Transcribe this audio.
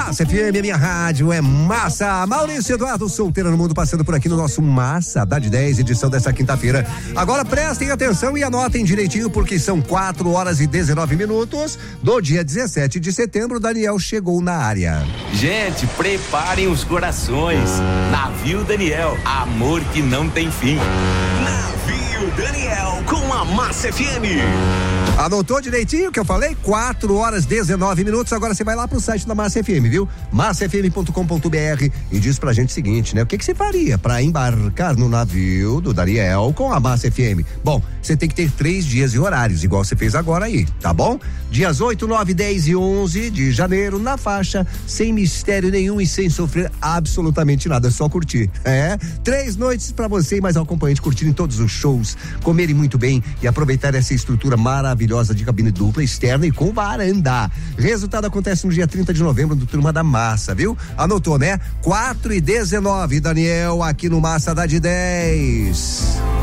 Massa FM, minha rádio é massa. Maurício Eduardo, solteiro no mundo, passando por aqui no nosso Massa da de 10, edição dessa quinta-feira. Agora prestem atenção e anotem direitinho, porque são 4h19 do dia 17 de setembro. Daniel chegou na área. Gente, preparem os corações. Navio Daniel, amor que não tem fim. Navio Daniel com a Massa FM. Anotou direitinho o que eu falei? 4h19. Agora você vai lá pro site da Massa FM, viu? massafm.com.br e diz pra gente o seguinte, né? O que você faria pra embarcar no navio do Daniel com a Massa FM? Bom, você tem que ter 3 dias e horários, igual você fez agora aí, tá bom? Dias 8, 9, 10 e 11 de janeiro, na faixa, sem mistério nenhum e sem sofrer absolutamente nada, só curtir. 3 noites pra você e mais um acompanhante curtirem todos os shows, comerem muito bem e aproveitar essa estrutura maravilhosa de cabine dupla, externa e com varanda. Resultado acontece no dia 30 de novembro do Turma da Massa, viu? Anotou, né? 4h19, Daniel, aqui no Massa da de 10.